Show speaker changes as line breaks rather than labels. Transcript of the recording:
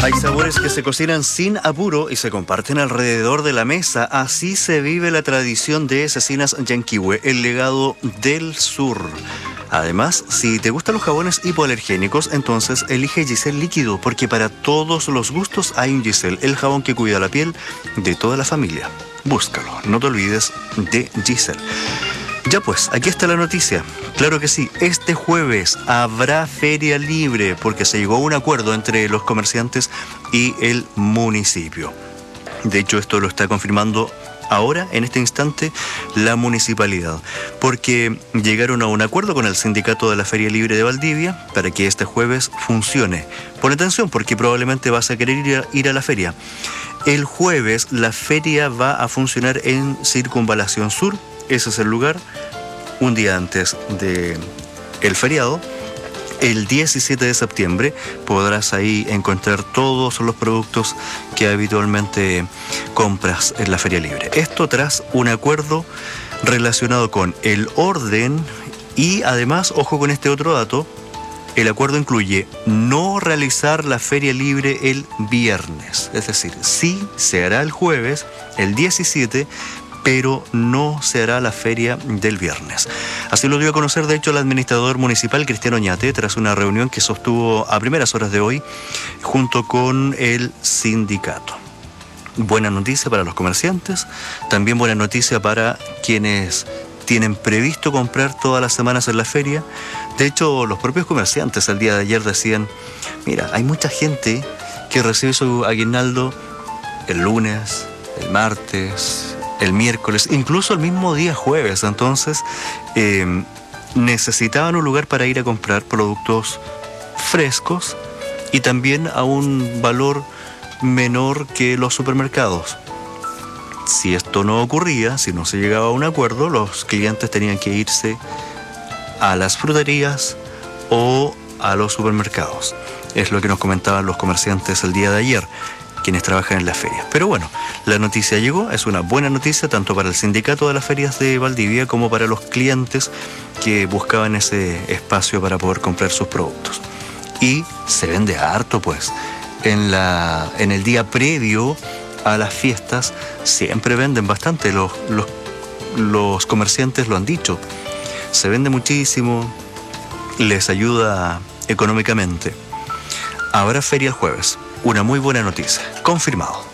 Hay sabores que se cocinan sin apuro y se comparten alrededor de la mesa. Así se vive la tradición de Cecinas Yanquihue, el legado del sur. Además, si te gustan los jabones hipoalergénicos, entonces elige Giselle líquido, porque para todos los gustos hay un Giselle, el jabón que cuida la piel de toda la familia. Búscalo, no te olvides de Giselle. Ya pues, aquí está la noticia. Claro que sí, este jueves habrá feria libre porque se llegó a un acuerdo entre los comerciantes y el municipio. De hecho, esto lo está confirmando ahora, en este instante, la municipalidad, porque llegaron a un acuerdo con el sindicato de la Feria Libre de Valdivia para que este jueves funcione. Pon atención porque probablemente vas a querer ir a la feria. El jueves la feria va a funcionar en Circunvalación Sur. Ese es el lugar, un día antes del feriado. El 17 de septiembre podrás ahí encontrar todos los productos que habitualmente compras en la Feria Libre. Esto tras un acuerdo relacionado con el orden y además, ojo con este otro dato, el acuerdo incluye no realizar la Feria Libre el viernes. Es decir, sí se hará el jueves, el 17, pero no se hará la feria del viernes. Así lo dio a conocer, de hecho, el administrador municipal Cristiano Oñate tras una reunión que sostuvo a primeras horas de hoy junto con el sindicato. Buena noticia para los comerciantes, también buena noticia para quienes tienen previsto comprar todas las semanas en la feria. De hecho, los propios comerciantes el día de ayer decían, mira, hay mucha gente que recibe su aguinaldo el lunes, el martes, el miércoles, incluso el mismo día jueves. Entonces necesitaban un lugar para ir a comprar productos frescos y también a un valor menor que los supermercados. Si esto no ocurría, si no se llegaba a un acuerdo, los clientes tenían que irse a las fruterías o a los supermercados. Es lo que nos comentaban los comerciantes el día de ayer, quienes trabajan en la feria. Pero bueno, la noticia llegó, es una buena noticia tanto para el sindicato de las ferias de Valdivia como para los clientes que buscaban ese espacio para poder comprar sus productos. Y se vende harto, pues. En el día previo a las fiestas siempre venden bastante, los comerciantes lo han dicho. Se vende muchísimo, les ayuda económicamente. Habrá feria el jueves. Una muy buena noticia. Confirmado.